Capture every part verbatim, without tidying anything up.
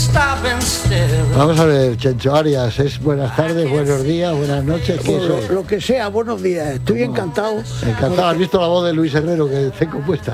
Vamos a ver, Chencho Arias, es buenas tardes, buenos días, buenas noches. ¿Qué Bueno, es? lo que sea, buenos días. Estoy ¿Cómo? encantado. Encantado. Porque... ¿Has visto la voz de Luis Herrero que tengo puesta?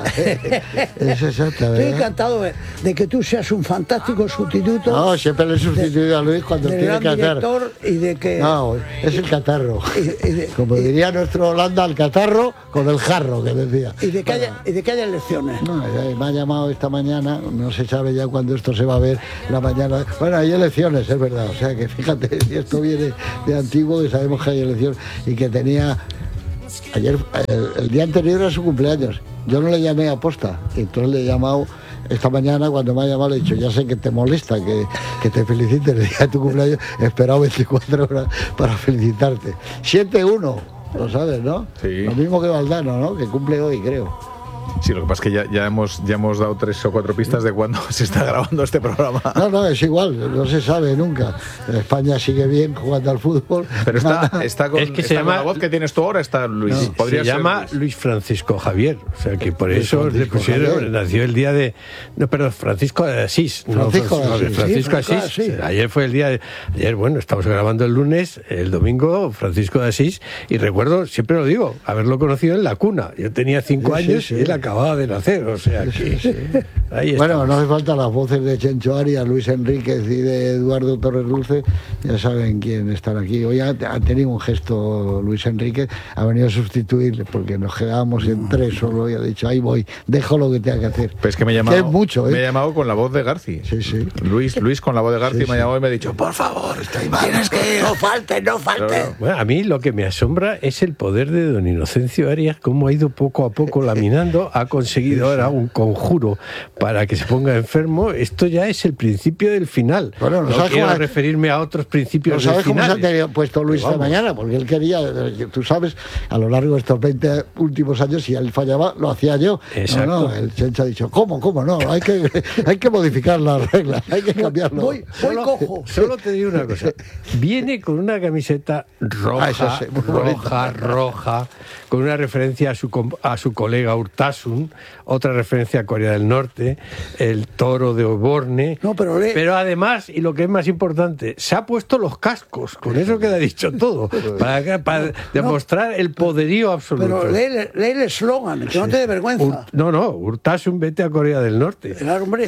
Es exacta, ¿verdad? Estoy encantado de, de que tú seas un fantástico sustituto. No, siempre le he sustituido de, a Luis cuando tiene que hacer. Y de que... No, es el catarro. Y, y de, Como y, diría nuestro Holanda, el catarro con el jarro, que decía. Y de que haya, y de que haya elecciones. No, me ha llamado esta mañana, no se sabe ya cuándo esto se va a ver la mañana. Bueno, hay elecciones, es verdad. O sea que fíjate, si esto viene de antiguo, que sabemos que hay elecciones y que tenía. Ayer, el, el día anterior era su cumpleaños. Yo no le llamé a posta, entonces le he llamado esta mañana. Cuando me ha llamado le he dicho, ya sé que te molesta que, que te felicite el día de tu cumpleaños, he esperado veinticuatro horas para felicitarte. siete uno, lo sabes, ¿no? Sí. Lo mismo que Valdano, ¿no? Que cumple hoy, creo. Sí, lo que pasa es que ya, ya, hemos, ya hemos dado tres o cuatro pistas de cuándo se está grabando este programa. No, no, es igual, no se sabe nunca. España sigue bien jugando al fútbol. Pero está, está con, es que está se con llama, la voz que tienes tú ahora, está Luis. No, Podría se ser llama Luis. Luis Francisco Javier. O sea que por Luis eso Francisco le pusieron, Javier. nació el día de. No, perdón, Francisco de Asís. Francisco no, de Asís. Francisco Sí, Asís. sí. Ayer fue el día de. Ayer, bueno, estamos grabando el lunes, el domingo, Francisco de Asís. Y recuerdo, siempre lo digo, haberlo conocido en la cuna. Yo tenía cinco Sí, sí, años sí. y él acababa de nacer. O sea que. Sí, sí. Ahí está. Bueno, no hace falta las voces de Chencho Arias, Luis Enríquez y de Eduardo Torres Dulce, ya saben quién están aquí. Hoy ha, ha tenido un gesto Luis Enríquez, ha venido a sustituirle porque nos quedábamos en tres solo y ha dicho, ahí voy, dejo lo que tenga que hacer. Pues es que me he llamado, Que es mucho, ¿eh? me he llamado con la voz de Garci. Sí, sí. Luis, Luis con la voz de Garci Sí, me ha sí. llamado y me ha dicho, por favor, estoy mal. Tienes que ir. No falte, no falte. Pero, no. Bueno, a mí lo que me asombra es el poder de don Inocencio Arias, cómo ha ido poco a poco laminando, ha conseguido ahora un conjuro para que se ponga enfermo. Esto ya es el principio del final. Bueno, no no sabes quiero cómo- referirme a otros principios ¿No del sabes cómo se ha final. tenido puesto Luis esta Vamos. mañana? Porque él quería, tú sabes, a lo largo de estos veinte últimos años, si él fallaba, lo hacía yo. Exacto. No, no, el Chencho ha dicho, ¿cómo, cómo? No, hay que, hay que modificar las reglas, hay que cambiarlo. Voy, voy cojo. Solo te digo una cosa. Viene con una camiseta roja, Ah, eso sí, muy roja, roja, con una referencia a su, com- a su colega Urtasun, otra referencia a Corea del Norte, el toro de Oborne. No, pero lee- Pero además, y lo que es más importante, se ha puesto los cascos. Con eso queda dicho todo. Para, que- para demostrar el poderío absoluto. Pero lee, lee el eslogan, que no te dé vergüenza. Ur- no, no, Urtasun, vete a Corea del Norte. Claro, hombre.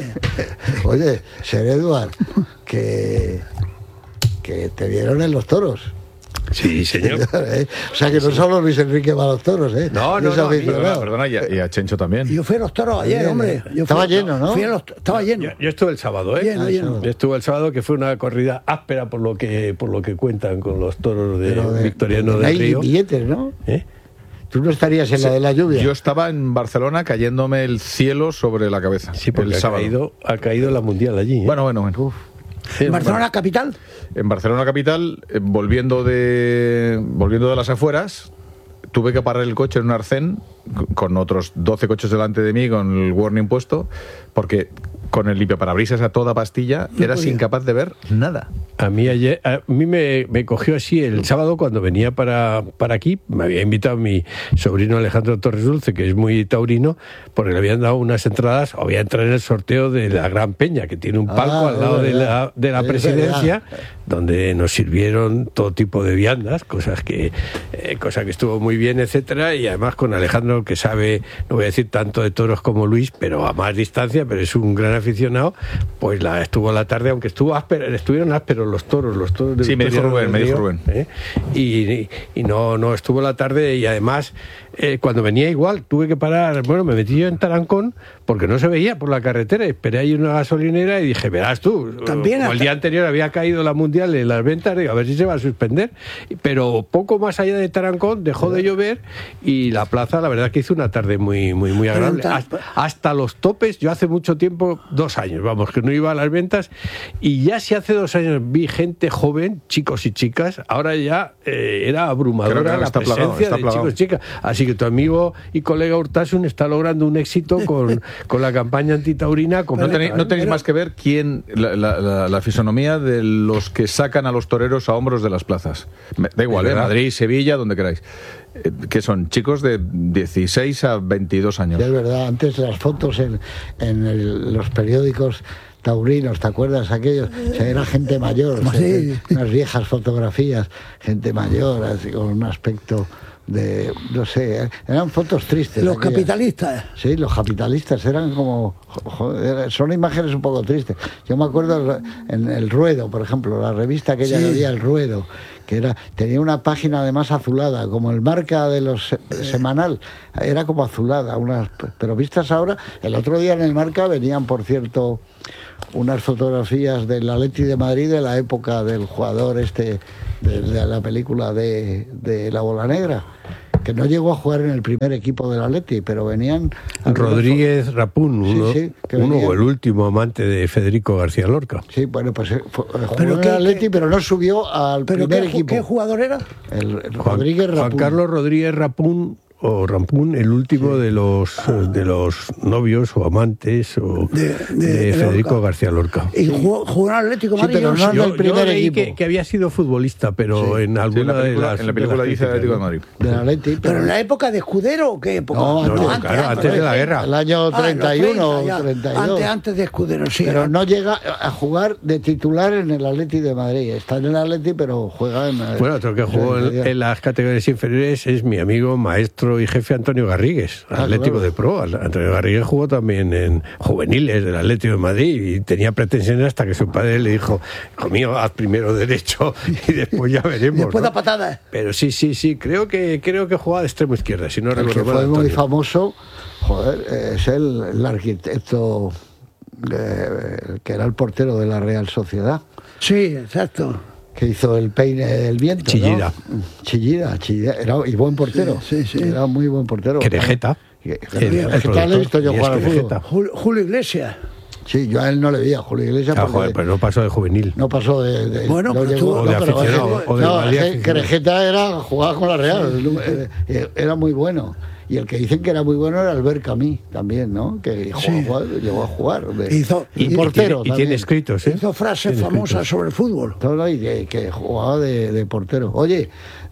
Oye, Ser Eduard, que, que te vieron en los toros. Sí, señor. ¿Eh? O sea que no solo Luis Enrique va a los toros, ¿eh? No, no, Es no, a mí- aficionado. Perdona, perdona, y a, y a Chencho también. Yo fui a los toros ayer, Bien, hombre. Yo estaba fui- lleno, ¿no? fui a los- estaba lleno. Yo, yo estuve el sábado, ¿eh? Lleno, Ah, lleno. Yo estuve el sábado, que fue una corrida áspera por lo que por lo que cuentan con los toros de Pero de- Victoriano no del hay Río. billetes, ¿no? ¿Eh? Tú no estarías en la de la lluvia. Yo estaba en Barcelona cayéndome el cielo sobre la cabeza. Sí, porque el ha sábado. caído, ha caído la mundial allí. ¿eh? Bueno, bueno, bueno. Sí, ¿En Barcelona capital? En Barcelona capital, eh, volviendo de volviendo de las afueras, tuve que parar el coche en un arcén c- con otros doce coches delante de mí con el warning puesto, porque con el limpiaparabrisas a toda pastilla No eras podía. incapaz de ver nada. A mí ayer, a mí me, me cogió así el sábado cuando venía para, para aquí, me había invitado mi sobrino Alejandro Torres Dulce, que es muy taurino, porque le habían dado unas entradas, o voy a entrar en el sorteo de la Gran Peña, que tiene un palco Ah, al es lado de la, verdad. de la Es presidencia, verdad. donde nos sirvieron todo tipo de viandas, cosas que, eh, cosa que estuvo muy bien, etcétera, y además con Alejandro, que sabe, no voy a decir tanto de toros como Luis, pero a más distancia, pero es un gran aficionado, pues la estuvo la tarde, aunque estuvo áspero, estuvieron ásperos los toros, los toros de Sí, me dijo Victoriano Rubén, del me dijo Río, Rubén. ¿eh? y, y no, no estuvo la tarde, y además eh, cuando venía igual tuve que parar, bueno, me metí yo en Tarancón porque no se veía por la carretera, esperé ahí una gasolinera y dije, verás tú, También como el hasta- día anterior había caído la mundial en las ventas, digo, a ver si se va a suspender, pero poco más allá de Tarancón dejó de llover y la plaza, la verdad que hizo una tarde muy muy muy agradable, Pero en hasta, hasta los topes. Yo hace mucho tiempo, dos años, vamos, que no iba a las ventas, y ya si hace dos años vi gente joven, chicos y chicas, ahora ya eh, era abrumadora Creo que la está presencia plagado, está de plagado. chicos y chicas, así que tu amigo y colega Urtasun está logrando un éxito con, con la campaña antitaurina No completa, tenéis, no ¿eh? tenéis Pero- más que ver quién la, la- la- la fisonomía de los que sacan a los toreros a hombros de las plazas. Me- Da igual, ¿Es ¿eh? verdad? Madrid, Sevilla, donde queráis. Eh, que son chicos de dieciséis a veintidós años. Sí, es verdad, antes las fotos en, en el- los periódicos taurinos, ¿te acuerdas aquellos? O sea, era gente mayor, o sea, Sí. unas viejas fotografías, gente mayor, así con un aspecto de, no sé, eran fotos tristes. Los aquellas. capitalistas. Sí, los capitalistas eran como... joder, son imágenes un poco tristes. Yo me acuerdo en El Ruedo, por ejemplo, la revista aquella Sí. que había, El Ruedo, que era tenía una página además azulada, como el Marca de los se- semanal, era como azulada, unas, pero vistas ahora, el otro día en el Marca venían, por cierto, unas fotografías del Atleti de Madrid de la época del jugador este, de, de la película de, de La Bola Negra, que no llegó a jugar en el primer equipo del Atleti, pero venían... Rodríguez Rapún, Sí, uno, sí, que uno venía- o el último amante de Federico García Lorca. Sí, bueno, pues eh, fue- jugó Pero en qué- el Atleti, qué- pero no subió al ¿Pero primer qué, ju- equipo. qué jugador era? El, el Juan, Rodríguez Juan Rapún. Carlos Rodríguez Rapún o Rampún, el último de los de los novios o amantes o De- de, de Federico Lorca. García Lorca. Y jugó, jugó en Atlético de Sí, Madrid. pero yo no sé. en el Yo, primer yo leí equipo. que, que había sido futbolista, pero Sí. en Sí, en alguna la película, de las en la película de las dice Atlético de críticas, Madrid. Del Atleti. ¿Pero en la época de Escudero o qué época? No, No, no, claro, antes de la guerra. El año Ah, en los treinta y uno treinta ya. o treinta y dos. Antes, antes de Escudero, sí. Pero no llega a jugar de titular en el Atleti de Madrid. Está en el Atleti, pero juega en... el- Bueno, otro que jugó en, en las categorías inferiores es mi amigo, maestro y jefe Antonio Garrigues, Ah, Atlético claro. de Pro. Antonio Garrigues jugó también en juveniles del Atlético de Madrid y tenía pretensiones hasta que su padre le dijo, hijo mío, haz primero derecho y después ya veremos. Después ¿no? da patadas. Pero sí, sí, sí, creo que creo que jugaba de extremo izquierda, si no El que recuerdo mal, fue muy Antonio. famoso, joder, es el, el arquitecto eh, que era el portero de la Real Sociedad, Sí, exacto. que hizo el peine del viento. ¿no? Chillida. Chillida, Chillida. Era, y buen portero. Sí, sí, sí. Era muy buen portero. Querejeta. Que- El- que- el que tal he productor, visto yo y es jugar al fútbol. Querejeta. Jul- Julio Iglesias. Sí, yo a él no le vi a Julio Iglesias Ah, porque joder, pero no pasó de juvenil. no pasó de... de- Bueno, no pero llegó- tú- O de no, pero aficionado, es- o de no, Valía es que aficionado. Querejeta era, jugaba con la Real, eh, era muy bueno. Y el que dicen que era muy bueno era Albert Camus también, ¿no? Que jugó, Sí. a jugar, llegó a jugar. de- Hizo- y, y- y portero tiene, y también. tiene escritos, ¿eh? Hizo frases Tiene famosas escritos. sobre el fútbol. Todo, y que, que jugaba de, de portero. Oye,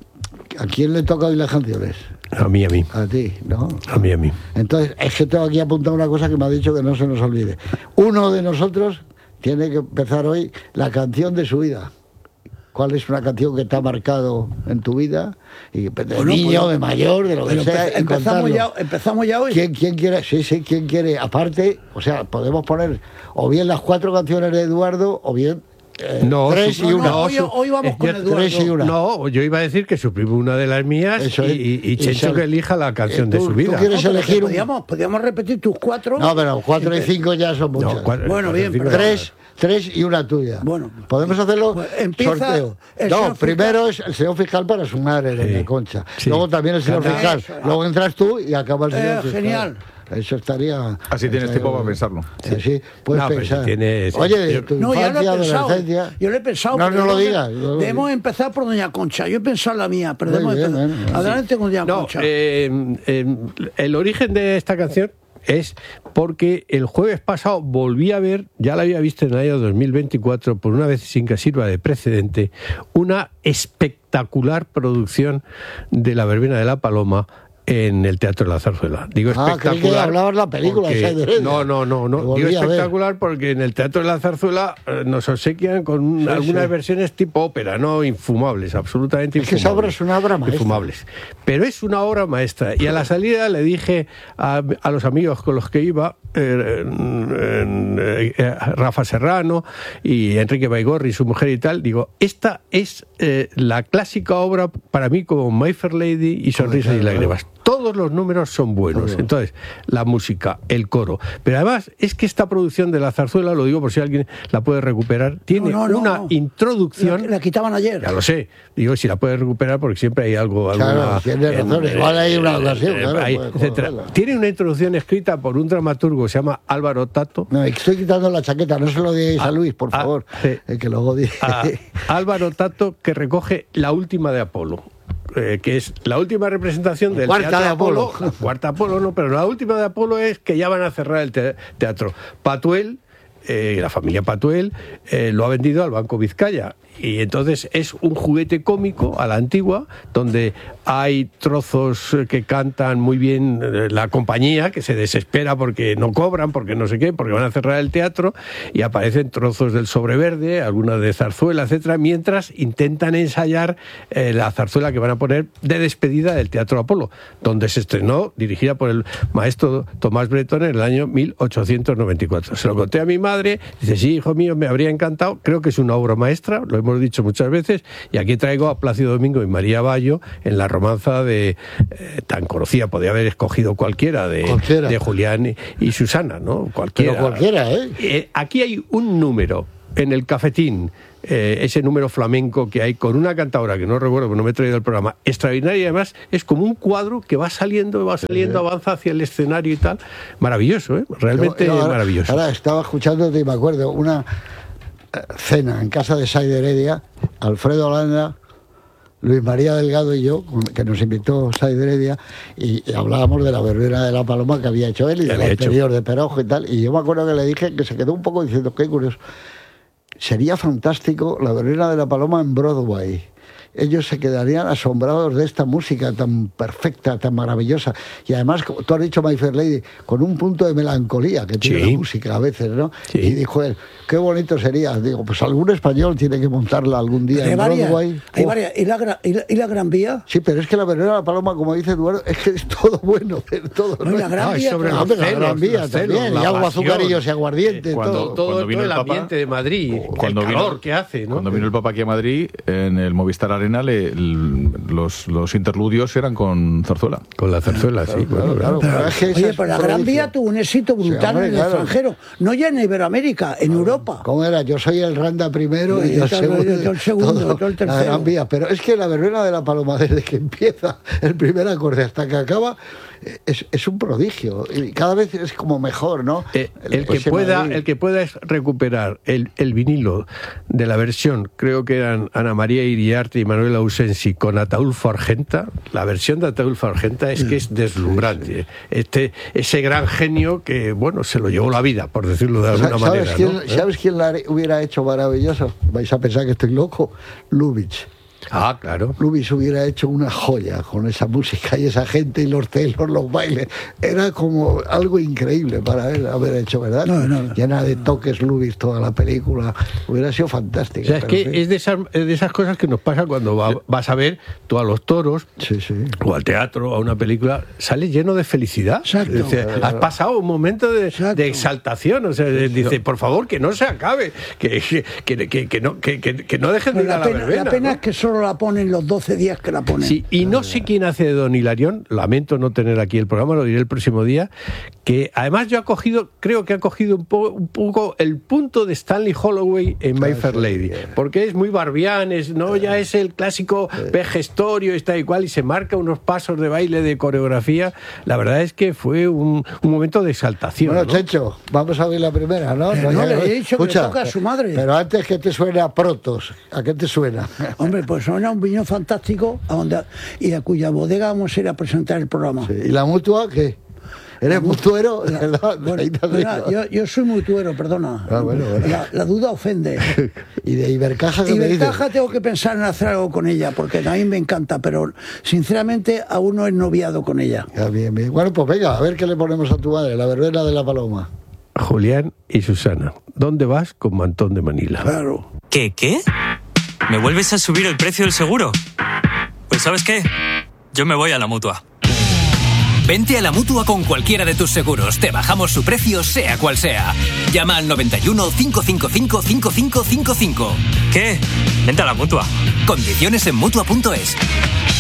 ¿a quién le toca hoy las canciones? A mí, a mí. A ti, ¿no? A mí, a mí. Entonces, es que tengo aquí apuntado una cosa que me ha dicho que no se nos olvide. Uno de nosotros tiene que empezar hoy la canción de su vida. ¿Cuál es una canción que te ha marcado en tu vida? Y de Bueno, niño, pues, de mayor, de lo que Pero sea. empe- y empezamos, contarlo. ya, empezamos ya hoy. ¿Quién, ¿Quién quiere? Sí, sí, ¿quién quiere? Aparte, o sea, podemos poner o bien las cuatro canciones de Eduardo o bien eh, No, tres su- y no, una. no, hoy, su- hoy vamos eh, con ya- Eduardo. tres y una. No, yo iba a decir que suprimo una de las mías Eso y, es. y, y Y Chencho sale- que elija la canción Eh, de tú- su tú vida. quieres No, pero elegir que un- podíamos, podíamos repetir tus cuatro. No, pero cuatro y cinco ya son muchas. No, cuatro- Bueno, bien, cinco- pero- Tres, tres y una tuya. Bueno. podemos hacerlo Pues empieza sorteo. el No, señor primero es el señor fiscal para su madre, doña Sí, Concha. sí. Luego también el señor Canta fiscal. eso. Luego entras tú y acaba el señor Eh, fiscal. genial. Eso estaría. Así tienes estaría tiempo para bueno. pensarlo. Sí, sí, puedes No, pero pensar. si tienes- Oye, de yo- tu No, ya lo infancia, he pensado. adolescencia. Yo lo he pensado. No, pero no lo debemos- digas. no lo Debemos digas. empezar por doña Concha. Yo he pensado la mía, pero Muy debemos bien, empezar. bueno, Adelante con doña No, Concha. eh, eh, el origen de esta canción es porque el jueves pasado volví a ver, ya la había visto en el año dos mil veinticuatro, por una vez sin que sirva de precedente, una espectacular producción de La Verbena de la Paloma en el Teatro de la Zarzuela. Digo Ah, creí que espectacular. hablabas la película porque- esa de Heredia. No, no, no, Lo no. volví Digo a ver. espectacular porque en el Teatro de la Zarzuela eh, nos obsequian con un- Sí, algunas sí. versiones tipo ópera, no infumables, absolutamente Es que infumables. esa obra es una obra maestra. Infumables. Pero es una obra maestra. Y a la salida le dije a, a los amigos con los que iba, eh, eh, eh, Rafa Serrano y Enrique Baigorri, su mujer y tal, digo, esta es eh, la clásica obra para mí como My Fair Lady y Sonrisas y Lágrimas. Todos los números son buenos. Todo. Entonces, la música, el coro. Pero además, es que esta producción de la zarzuela, lo digo por si alguien la puede recuperar, tiene No, no, no, una no. introducción. La, la quitaban ayer. Ya lo sé. Digo, si la puedes recuperar porque siempre hay algo. Claro, alguna, tienes razón. Igual hay una ocasión, claro, hay, puedes etcétera. cogerla. Tiene una introducción escrita por un dramaturgo que se llama Álvaro Tato. No, estoy quitando la chaqueta, no se lo digáis a Ah, Luis, por ah, favor. sí. eh, que luego diga. a Álvaro Tato, que recoge la última de Apolo. Eh, que es la última representación del Cuarta teatro de Apolo. La cuarta Apolo, no, pero la última de Apolo es que ya van a cerrar el te- teatro. Patuel eh, la familia Patuel, eh, lo ha vendido al Banco Vizcaya. Y entonces es un juguete cómico a la antigua, donde hay trozos que cantan muy bien la compañía, que se desespera porque no cobran, porque no sé qué, porque van a cerrar el teatro, y aparecen trozos del Sobreverde, algunas de zarzuela, etcétera, mientras intentan ensayar eh, la zarzuela que van a poner de despedida del Teatro Apolo, donde se estrenó, dirigida por el maestro Tomás Bretón en el año mil ochocientos noventa y cuatro. Se lo conté a mi madre, dice, sí, hijo mío, me habría encantado, creo que es una obra maestra, lo hemos dicho muchas veces, y aquí traigo a Plácido Domingo y María Bayo en la romanza de eh, tan conocida, podía haber escogido cualquiera de, cualquiera. de Julián y, y Susana, ¿no? Cualquiera. Pero cualquiera, ¿eh? eh aquí hay un número en el cafetín, eh, ese número flamenco que hay con una cantadora que no recuerdo, porque no me he traído el programa, extraordinaria, y además es como un cuadro que va saliendo, va saliendo, sí, avanza hacia el escenario y tal. Maravilloso, ¿eh? Realmente yo, yo ahora, maravilloso. Ahora estaba escuchándote y me acuerdo, una cena en casa de Sai de Heredia, Alfredo Holanda, Luis María Delgado y yo, que nos invitó Sai de Heredia, y, y hablábamos de la verbena de la Paloma que había hecho él y del anterior de Perojo y tal, y yo me acuerdo que le dije que se quedó un poco diciendo, qué curioso, sería fantástico la verbena de la Paloma en Broadway. Ellos se quedarían asombrados de esta música tan perfecta, tan maravillosa. Y además, como tú has dicho, My Fair Lady, con un punto de melancolía que tiene, sí, la música a veces, ¿no? Sí. Y dijo él, qué bonito sería. Digo, pues algún español tiene que montarla algún día hay en varias, Broadway. Hay oh. varias. ¿Y la, y, la, ¿Y la Gran Vía? Sí, pero es que la verbena de la Paloma, como dice Eduardo, es que es todo bueno. Todo, no, ¿no? La Gran Vía, sobre los celos, la Gran Vía también. Celos, y algo azucarillos y aguardiente. Cuando, todo. todo, cuando vino todo el, el Papa, ambiente de Madrid, cuando el calor vino, que hace, ¿no? Cuando vino el Papa aquí a Madrid, en el Movistar Arena, le, los, los interludios eran con zarzuela. Con la zarzuela, sí. Claro, claro, pero, claro. Pero, oye, pero la Gran Vía tuvo un éxito brutal, sí, hombre, en el claro. extranjero. No ya en Iberoamérica, en Europa. ¿Cómo era? Yo soy el Randa primero y, y el segundo. Yo el segundo, todo, yo el tercero. La Gran Vía. Pero es que la verbena de la Paloma, desde que empieza el primer acorde hasta que acaba, es, es un prodigio. Y cada vez es como mejor, ¿no? Eh, el, que pueda, el que pueda es recuperar el, el vinilo de la versión, creo que eran Ana María Iriarte y Manuel Ausensi con Ataulfo Argenta. La versión de Ataulfo Argenta es que es deslumbrante. Este, ese gran genio que, bueno, se lo llevó la vida, por decirlo de alguna ¿Sabes manera. Quién, ¿no? ¿Sabes quién la hubiera hecho maravilloso? Vais a pensar que estoy loco. Lubitsch. Ah, claro. Lubitsch hubiera hecho una joya con esa música y esa gente y los telos, los bailes. Era como algo increíble para él haber hecho, ¿verdad? No, no, no. Llena de toques Lubitsch toda la película. Hubiera sido fantástica. O sea, es que sí, es de esas, de esas cosas que nos pasa cuando va, vas a ver tú a los toros, sí, sí, o al teatro, o a una película, sales lleno de felicidad. Exacto. Dice, claro, has pasado un momento de, de exaltación. O sea, sí, dice, sí, por favor, que no se acabe, que, que, que, que, no, que, que, que no dejen de ir a la pena, verbena. La pena, ¿no?, es que solo la ponen los doce días que la ponen. Sí, y no sé quién hace de Don Hilarión, lamento no tener aquí el programa, lo diré el próximo día, que además yo ha cogido, creo que ha cogido un, po, un poco el punto de Stanley Holloway en My Fair Lady, porque es muy barbián, es, no ya es el clásico vejestorio, está igual, y se marca unos pasos de baile, de coreografía. La verdad es que fue un, un momento de exaltación. Bueno, ¿no? Checho, vamos a ver la primera, ¿no? Eh, no, no, ya, le he dicho escucha, que toca a su madre. Pero antes, que te suena a Protos? ¿A qué te suena? Hombre, pues suena un vino fantástico a donde, y a cuya bodega vamos a ir a presentar el programa. Sí. ¿Y la Mutua qué? ¿Eres mutuero? La, bueno, bueno, yo, yo soy mutuero, perdona. Ah, bueno, bueno. La, la duda ofende. ¿Y de Ibercaja qué me dices? Ibercaja tengo que pensar en hacer algo con ella, porque a mí me encanta, pero sinceramente aún no he noviado con ella. Ya, bien, bien. Bueno, pues venga, a ver qué le ponemos a tu madre, la verbena de la Paloma. Julián y Susana, ¿dónde vas con Mantón de Manila? Claro. ¿Qué, qué? ¿Me vuelves a subir el precio del seguro? Pues ¿sabes qué? Yo me voy a la Mutua. Vente a la Mutua con cualquiera de tus seguros. Te bajamos su precio, sea cual sea. Llama al noventa y uno, cinco cinco cinco, cinco cinco cinco cinco. ¿Qué? Vente a la Mutua. Condiciones en Mutua punto es.